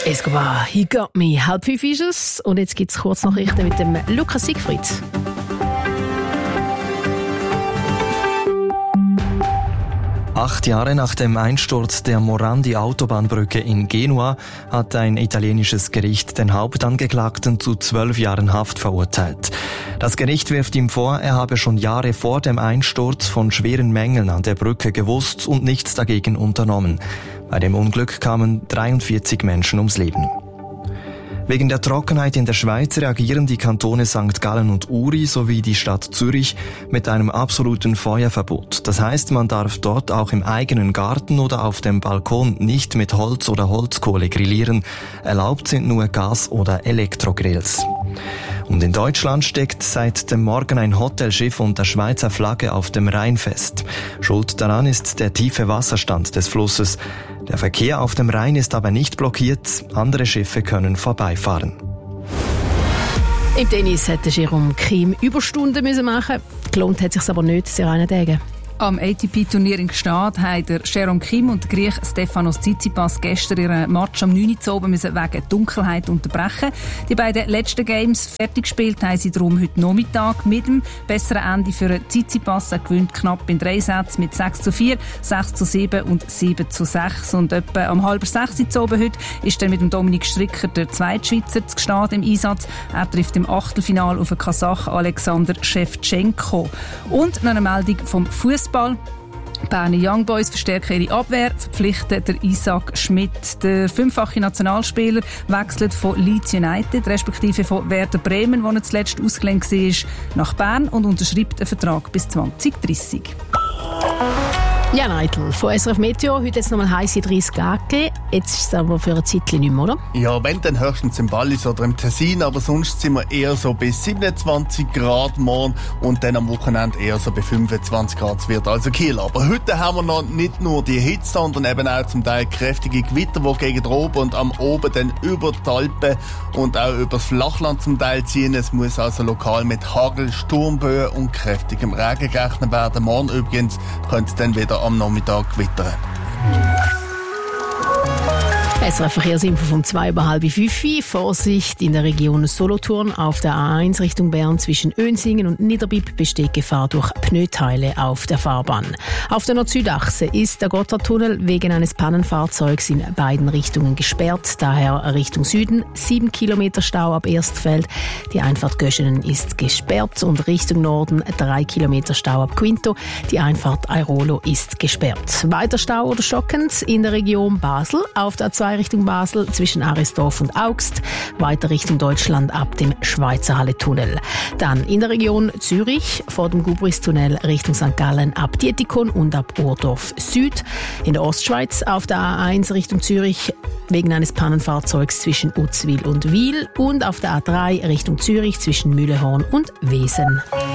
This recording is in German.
Escobar, he got me. 4:30 ist es. Und jetzt gibt es Kurznachrichten mit dem Lukas Siegfried. Acht Jahre nach dem Einsturz der Morandi-Autobahnbrücke in Genua hat ein italienisches Gericht den Hauptangeklagten zu 12 Jahren Haft verurteilt. Das Gericht wirft ihm vor, er habe schon Jahre vor dem Einsturz von schweren Mängeln an der Brücke gewusst und nichts dagegen unternommen. Bei dem Unglück kamen 43 Menschen ums Leben. Wegen der Trockenheit in der Schweiz reagieren die Kantone St. Gallen und Uri sowie die Stadt Zürich mit einem absoluten Feuerverbot. Das heißt, man darf dort auch im eigenen Garten oder auf dem Balkon nicht mit Holz oder Holzkohle grillieren. Erlaubt sind nur Gas- oder Elektrogrills. Und in Deutschland steckt seit dem Morgen ein Hotelschiff unter Schweizer Flagge auf dem Rhein fest. Schuld daran ist der tiefe Wasserstand des Flusses. Der Verkehr auf dem Rhein ist aber nicht blockiert. Andere Schiffe können vorbeifahren. Im Tennis hätte Jérôme Kim Überstunden machen müssen. Gelohnt hat es sich aber nicht, sie reinzutagen. Am ATP-Turnier in Gstaad haben Jérôme Kim und der Griech Stefanos Tsitsipas gestern ihren Match am 9. Uhr wegen Dunkelheit unterbrechen. Die beiden letzten Games fertig gespielt haben sie darum heute Nachmittag mit dem besseren Ende für Tsitsipas. Er gewinnt knapp in 3 Sätzen mit 6:4, 6:7 und 7:6. Und etwa um 5:30 Uhr heute ist dann mit dem Dominik Stricker der zweite Schweizer zu Gstaad im Einsatz. Er trifft im Achtelfinale auf den Kasach Alexander Schewtschenko. Und noch eine Meldung vom Fußball. Berner Young Boys verstärken ihre Abwehr, verpflichten der Isaac Schmidt. Der 5-fache Nationalspieler wechselt von Leeds United, respektive von Werder Bremen, wo er zuletzt ausgeliehen war, nach Bern und unterschreibt einen Vertrag bis 2030. Ja, Neitel, von SRF Meteo. Heute jetzt nochmal heisse 30 Grad gegeben. Jetzt ist es aber für ein Zeitchen nicht mehr, oder? Ja, wenn dann höchstens im Wallis oder im Tessin, aber sonst sind wir eher so bis 27 Grad morgen und dann am Wochenende eher so bei 25 Grad. Es wird also Kiel. Aber heute haben wir noch nicht nur die Hitze, sondern eben auch zum Teil kräftige Gewitter, die gegen oben und am Oben dann über die Alpen und auch über das Flachland zum Teil ziehen. Es muss also lokal mit Hagel, Sturmböen und kräftigem Regen gerechnet werden. Morgen übrigens könnte es dann wieder am Nachmittag gewittern. SRF Verkehrsinfo vom 4:30. Vorsicht in der Region Solothurn auf der A1 Richtung Bern zwischen Önsingen und Niederbipp besteht Gefahr durch Pneuteile auf der Fahrbahn. Auf der Nord-Süd-Achse ist der Gotthardtunnel wegen eines Pannenfahrzeugs in beiden Richtungen gesperrt, daher Richtung Süden 7 Kilometer Stau ab Erstfeld. Die Einfahrt Göschenen ist gesperrt und Richtung Norden 3 Kilometer Stau ab Quinto. Die Einfahrt Airolo ist gesperrt. Weiter Stau oder stockend in der Region Basel auf der A2 Richtung Basel zwischen Arisdorf und Augst, weiter Richtung Deutschland ab dem Schweizer Halle-Tunnel. Dann in der Region Zürich vor dem Gubris-Tunnel Richtung St. Gallen ab Dietikon und ab Urdorf Süd. In der Ostschweiz auf der A1 Richtung Zürich wegen eines Pannenfahrzeugs zwischen Uzwil und Wil und auf der A3 Richtung Zürich zwischen Mühlehorn und Wesen.